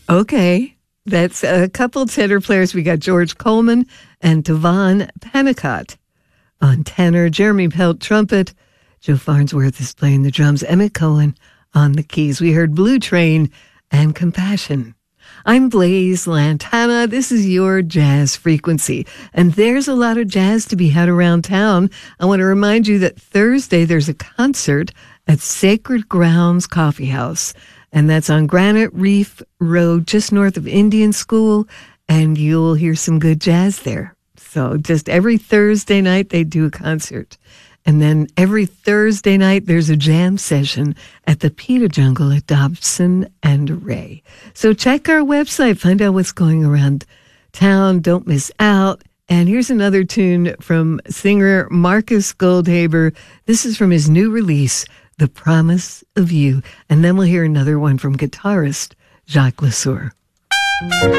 Okay. That's a couple tenor players. We got George Coleman and Devon Pennicott on tenor, Jeremy Pelt trumpet, Joe Farnsworth is playing the drums, Emmett Cohen on the keys. We heard Blue Train and Compassion. I'm Blaze Lantana. This is your Jazz Frequency. And there's a lot of jazz to be had around town. I want to remind you that Thursday there's a concert at Sacred Grounds Coffee House. And that's on Granite Reef Road, just north of Indian School. And you'll hear some good jazz there. So just every Thursday night they do a concert. And then every Thursday night, there's a jam session at the Pita Jungle at Dobson and Ray. So check our website, find out what's going around town. Don't miss out. And here's another tune from singer Marcus Goldhaber. This is from his new release, The Promise of You. And then we'll hear another one from guitarist Jacques Lesueur.